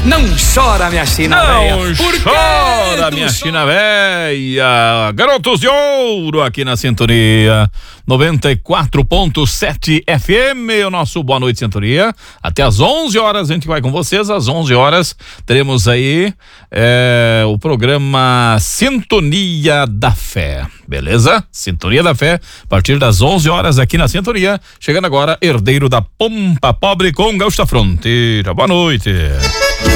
Não chora, minha China véia. Não chora, minha China véia. Garotos de Ouro aqui na Sintonia 94.7 FM, o nosso Boa Noite Sintonia. Até às 11 horas a gente vai com vocês. Às 11 horas teremos aí o programa Sintonia da Fé, beleza? Sintonia da Fé, a partir das 11 horas aqui na Sintonia. Chegando agora, Herdeiro da Pompa Pobre com Gaúcha Fronteira. Boa noite.